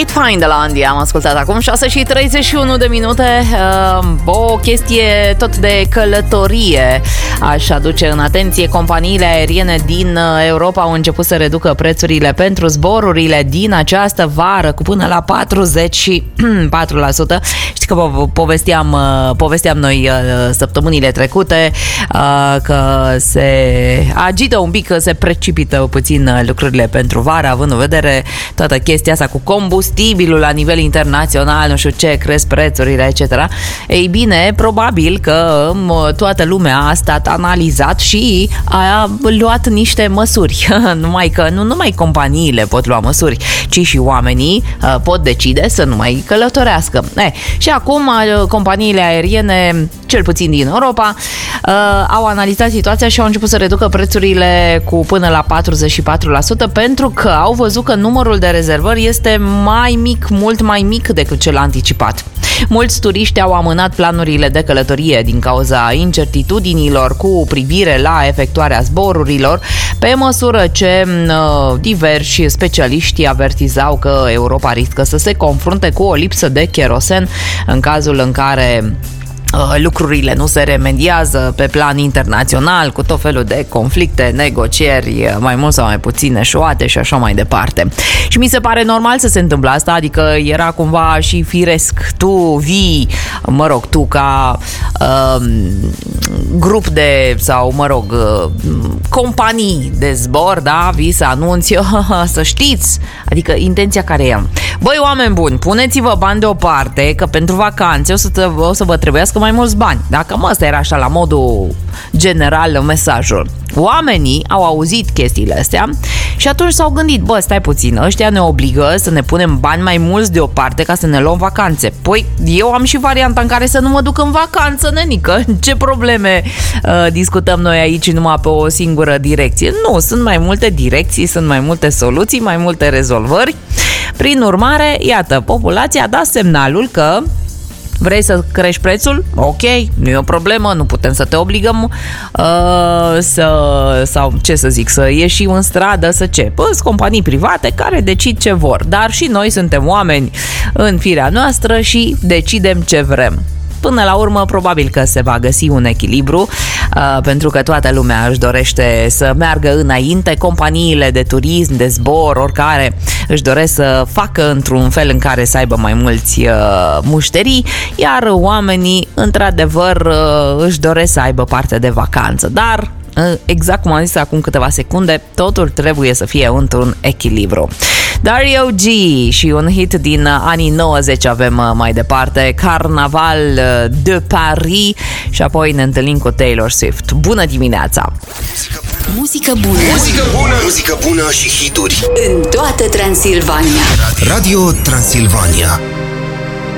Find de la Andy am ascultat acum, 6:31 de minute. O chestie tot de călătorie aș aduce în atenție. Companiile aeriene din Europa au început să reducă prețurile pentru zborurile din această vară cu până la 44%. Știi că povesteam noi săptămânile trecute că se agită un pic, că se precipită puțin lucrurile pentru vară, având în vedere toată chestia asta cu combustibilul la nivel internațional, nu știu ce, cresc prețurile, etc. Ei bine, probabil că toată lumea a stat analizat și a luat niște măsuri. Numai că nu numai companiile pot lua măsuri, ci și oamenii pot decide să nu mai călătorească. Și acum companiile aeriene, cel puțin din Europa, au analizat situația și au început să reducă prețurile cu până la 44% pentru că au văzut că numărul de rezervări este mai mic, mult mai mic decât cel anticipat. Mulți turiști au amânat planurile de călătorie din cauza incertitudinilor cu privire la efectuarea zborurilor, pe măsură ce diversi specialiști avertizau că Europa riscă să se confrunte cu o lipsă de kerosen în cazul în care lucrurile nu se remediază pe plan internațional, cu tot felul de conflicte, negocieri mai mult sau mai puțin eșuate și așa mai departe. Și mi se pare normal să se întâmple asta, adică era cumva și firesc. Tu ca grup de, sau companii de zbor, da, vii să anunți, să știți, adică intenția care e. Băi, oameni buni, puneți-vă bani deoparte, că pentru vacanțe o să vă trebuiască mai mulți bani. Dacă ăsta era așa la modul general mesajul. Oamenii au auzit chestiile astea și atunci s-au gândit, stai puțin, ăștia ne obligă să ne punem bani mai mulți deoparte ca să ne luăm vacanțe. Păi eu am și varianta în care să nu mă duc în vacanță, nenică. Ce probleme discutăm noi aici numai pe o singură direcție? Nu, sunt mai multe direcții, sunt mai multe soluții, mai multe rezolvări. Prin urmare, iată, populația a dat semnalul că vrei să crești prețul? Ok, nu e o problemă, nu putem să te obligăm să ieși în stradă, sunt companii private care decid ce vor, dar și noi suntem oameni în firea noastră și decidem ce vrem. Până la urmă, probabil că se va găsi un echilibru, pentru că toată lumea își dorește să meargă înainte, companiile de turism, de zbor, oricare își doresc să facă într-un fel în care să aibă mai mulți mușterii, iar oamenii, într-adevăr, își doresc să aibă parte de vacanță, dar exact cum am zis acum câteva secunde, totul trebuie să fie într-un echilibru. Dario G și un hit din anii 90 avem mai departe, Carnaval de Paris, și apoi ne întâlnim cu Taylor Swift. Bună dimineața! Muzică bună! Muzică bună! Muzică bună și hituri în toată Transilvania. Radio Transilvania.